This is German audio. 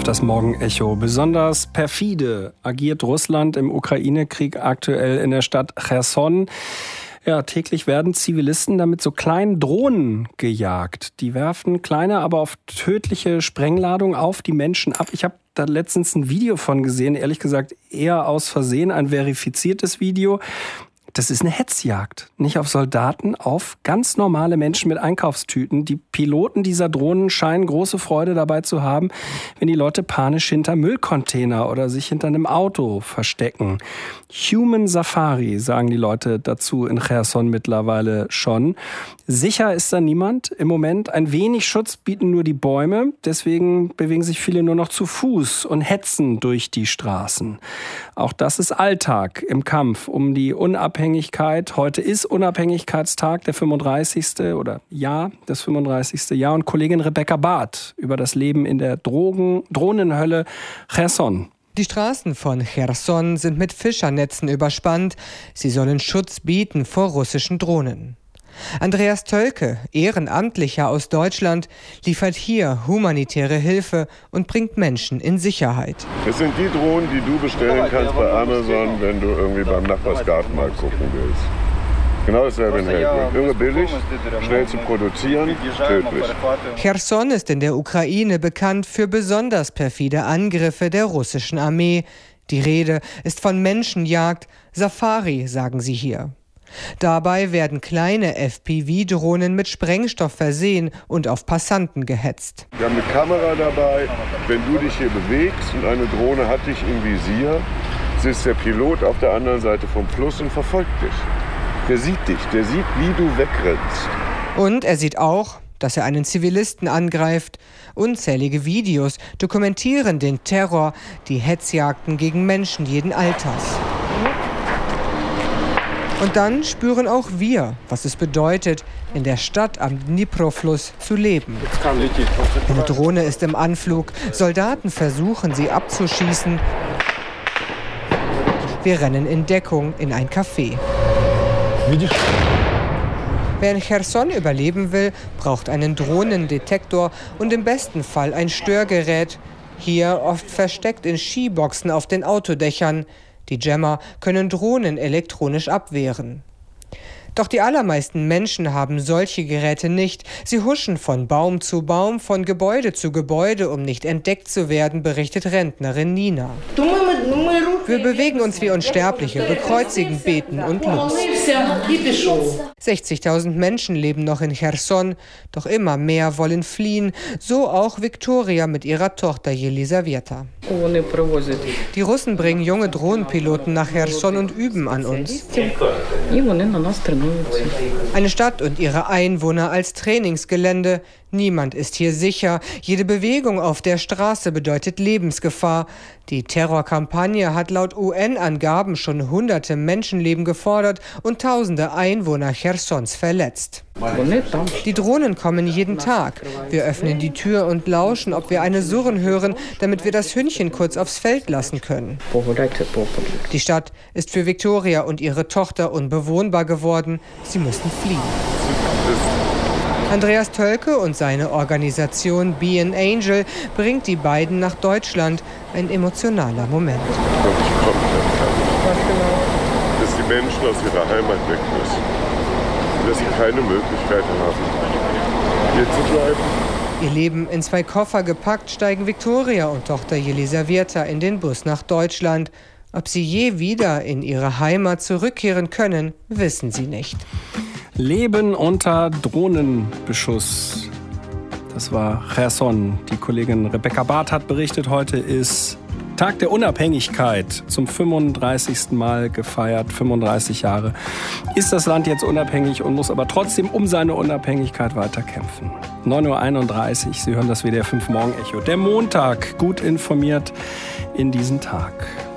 läuft das Morgenecho. Besonders perfide agiert Russland im Ukraine-Krieg aktuell in der Stadt Cherson. Ja, täglich werden Zivilisten damit so kleinen Drohnen gejagt. Die werfen kleine, aber oft tödliche Sprengladungen auf die Menschen ab. Ich habe da letztens ein Video von gesehen, ehrlich gesagt eher aus Versehen, ein verifiziertes Video. Das ist eine Hetzjagd, nicht auf Soldaten, auf ganz normale Menschen mit Einkaufstüten. Die Piloten dieser Drohnen scheinen große Freude dabei zu haben, wenn die Leute panisch hinter Müllcontainer oder sich hinter einem Auto verstecken. Human Safari, sagen die Leute dazu in Cherson mittlerweile schon. Sicher ist da niemand im Moment. Ein wenig Schutz bieten nur die Bäume. Deswegen bewegen sich viele nur noch zu Fuß und hetzen durch die Straßen. Auch das ist Alltag im Kampf um die Unabhängigkeit. Heute ist Unabhängigkeitstag, der 35. oder das 35. Jahr. Und Kollegin Rebecca Barth über das Leben in der Drohnenhölle Cherson. Die Straßen von Cherson sind mit Fischernetzen überspannt. Sie sollen Schutz bieten vor russischen Drohnen. Andreas Tölke, Ehrenamtlicher aus Deutschland, liefert hier humanitäre Hilfe und bringt Menschen in Sicherheit. Es sind die Drohnen, die du bestellen kannst bei Amazon, wenn du irgendwie beim Nachbarsgarten mal gucken willst. Genau dasselbe in Helgoland. Irre billig, schnell zu produzieren, tödlich. Cherson ist in der Ukraine bekannt für besonders perfide Angriffe der russischen Armee. Die Rede ist von Menschenjagd, Safari, sagen sie hier. Dabei werden kleine FPV-Drohnen mit Sprengstoff versehen und auf Passanten gehetzt. Wir haben eine Kamera dabei. Wenn du dich hier bewegst und eine Drohne hat dich im Visier, sitzt der Pilot auf der anderen Seite vom Fluss und verfolgt dich. Der sieht dich, der sieht, wie du wegrennst. Und er sieht auch, dass er einen Zivilisten angreift. Unzählige Videos dokumentieren den Terror, die Hetzjagden gegen Menschen jeden Alters. Und dann spüren auch wir, was es bedeutet, in der Stadt am Dnipro-Fluss zu leben. Eine Drohne ist im Anflug, Soldaten versuchen, sie abzuschießen. Wir rennen in Deckung in ein Café. Wer in Cherson überleben will, braucht einen Drohnendetektor und im besten Fall ein Störgerät. Hier oft versteckt in Skiboxen auf den Autodächern. Die Jammer können Drohnen elektronisch abwehren. Doch die allermeisten Menschen haben solche Geräte nicht. Sie huschen von Baum zu Baum, von Gebäude zu Gebäude, um nicht entdeckt zu werden, berichtet Rentnerin Nina. Wir bewegen uns wie Unsterbliche, bekreuzigen, beten und los. 60.000 Menschen leben noch in Cherson, doch immer mehr wollen fliehen, so auch Viktoria mit ihrer Tochter Jelisaweta. Die Russen bringen junge Drohnenpiloten nach Cherson und üben an uns. Eine Stadt und ihre Einwohner als Trainingsgelände. Niemand ist hier sicher. Jede Bewegung auf der Straße bedeutet Lebensgefahr. Die Terrorkampagne hat laut UN-Angaben schon hunderte Menschenleben gefordert und tausende Einwohner Chersons verletzt. Die Drohnen kommen jeden Tag. Wir öffnen die Tür und lauschen, ob wir eine Surren hören, damit wir das Hündchen kurz aufs Feld lassen können. Die Stadt ist für Viktoria und ihre Tochter unbewohnbar geworden. Sie müssen fliehen. Andreas Tölke und seine Organisation Be an Angel bringt die beiden nach Deutschland. Ein emotionaler Moment. Dass die Menschen aus ihrer Heimat weg müssen. Dass sie keine Möglichkeit haben, hier zu bleiben. Ihr Leben in 2 Koffer gepackt, steigen Viktoria und Tochter Jelisaweta in den Bus nach Deutschland. Ob sie je wieder in ihre Heimat zurückkehren können, wissen sie nicht. Leben unter Drohnenbeschuss. Das war Cherson. Die Kollegin Rebecca Barth hat berichtet, heute ist Tag der Unabhängigkeit, zum 35. Mal gefeiert, 35 Jahre. Ist das Land jetzt unabhängig und muss aber trotzdem um seine Unabhängigkeit weiterkämpfen. 9.31 Uhr, Sie hören das WDR 5 Morgenecho. Der Montag, gut informiert in diesen Tag.